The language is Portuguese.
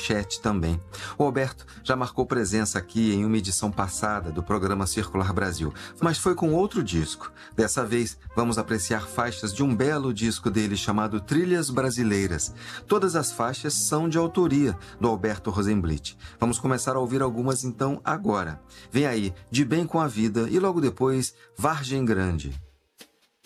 chat também. O Alberto já marcou presença aqui em uma edição passada do programa Circular Brasil, mas foi com outro disco. Dessa vez, vamos apreciar faixas de um belo disco dele chamado Trilhas Brasileiras. Todas as faixas são de autoria do Alberto Rosenblit. Vamos começar a ouvir algumas então agora. Vem aí, De Bem com a Vida e logo depois, Vargem Grande.